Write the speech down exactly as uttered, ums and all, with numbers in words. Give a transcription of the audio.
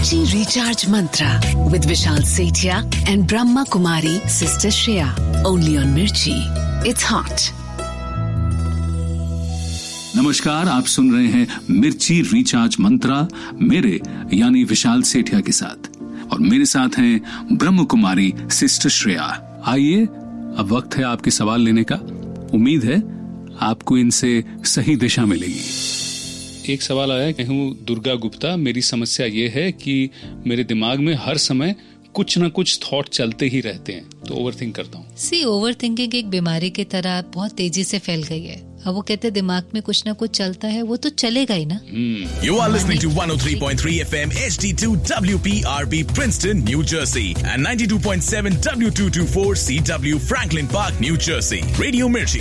Mirchi Recharge Mantra with Vishal Sethia and Brahma Kumari Sister Shreya. Only on Mirchi. It's hot. नमस्कार, आप सुन रहे हैं मिर्ची recharge मंत्रा मेरे यानी विशाल सेठिया के साथ, और मेरे साथ हैं ब्रह्म कुमारी सिस्टर श्रेया। आइए, अब वक्त है आपके सवाल लेने का। उम्मीद है आपको इनसे सही दिशा मिलेगी। एक सवाल आया, मैं हूँ दुर्गा गुप्ता। मेरी समस्या ये है कि मेरे दिमाग में हर समय कुछ ना कुछ थॉट चलते ही रहते हैं, तो ओवरथिंक करता हूँ। सी ओवरथिंकिंग एक बीमारी की तरह बहुत तेजी से फैल गई है। अब वो कहते हैं दिमाग में कुछ ना कुछ चलता है, वो तो चलेगा ही ना। You are listening to one oh three point three F M H D two W P R B Princeton, New Jersey and ninety-two point seven W two twenty-four C W Franklin Park, New Jersey. Radio Mirchi.